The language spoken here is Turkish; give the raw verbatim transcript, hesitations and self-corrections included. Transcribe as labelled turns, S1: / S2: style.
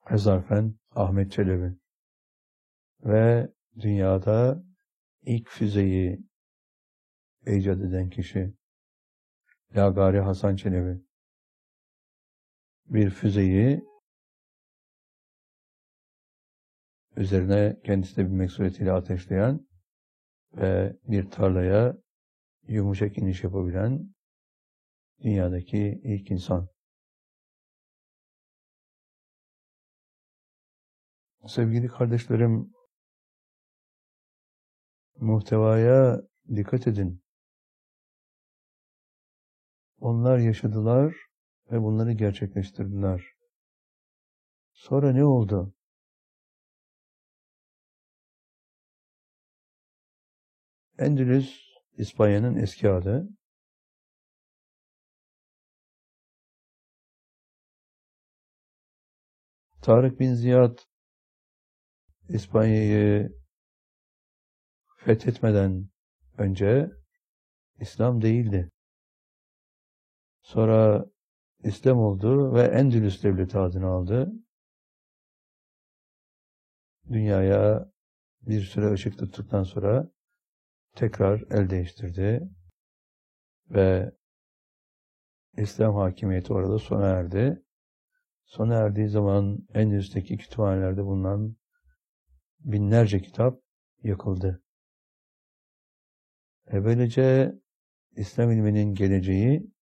S1: Hezarfen Ahmet Çelebi ve dünyada ilk füzeyi icat eden kişi Yagari Hasan Çelebi. Bir füzeyi üzerine kendisi de binmek suretiyle ateşleyen ve bir tarlaya yumuşak iniş yapabilen dünyadaki ilk insan. Sevgili kardeşlerim, muhtevaya dikkat edin. Onlar yaşadılar ve bunları gerçekleştirdiler. Sonra ne oldu? Endülüs, İspanya'nın eski adı. Tarık bin Ziyad İspanya'yı fethetmeden önce İslam değildi. Sonra İslam oldu ve Endülüs devleti adını aldı. Dünyaya bir süre ışık tuttuktan sonra tekrar el değiştirdi ve İslam hakimiyeti orada sona erdi. Sona erdiği zaman Endülüs'teki kütüphanelerde bulunan binlerce kitap yakıldı. E böylece İslam ilminin geleceği